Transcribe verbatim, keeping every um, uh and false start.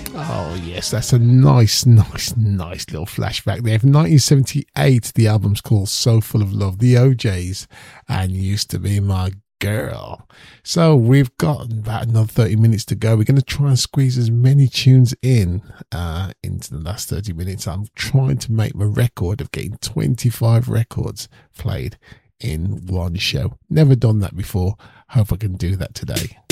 Oh yes, that's a nice, nice, nice little flashback there. From nineteen seventy-eight, the album's called So Full of Love, the O Js, and Used to Be My Girl. So we've got about another thirty minutes to go. We're going to try and squeeze as many tunes in uh, into the last thirty minutes. I'm trying to make my record of getting twenty-five records played in one show. Never done that before. Hope I can do that today.